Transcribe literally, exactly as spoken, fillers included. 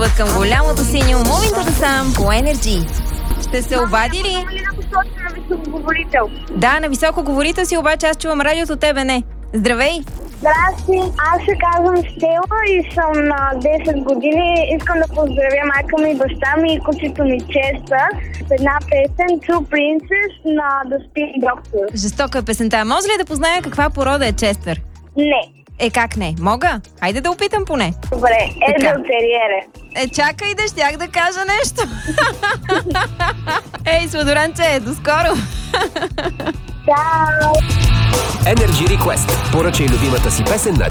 пътуват към голямото синьо Moving to the Sun по Energy. Ще се обади ли? На високоговорител. Да, на високоговорител си, обаче аз чувам радиото, тебе не. Здравей! Здрасти, аз се казвам Стела и съм на десет години. Искам да поздравя майка ми, баща ми и кучето ми Честа с една песен True Princess на The Spin Doctor. Жестока е песента. Може ли да позная каква порода е Честър? Не. Е, как не? Мога? Хайде да опитам поне. Добре, Едъл Териере. Е, чакай да щях да кажа нещо. Ей, сладоранче, до скоро! Чао! Energy Request. Поръчай любимата си песен на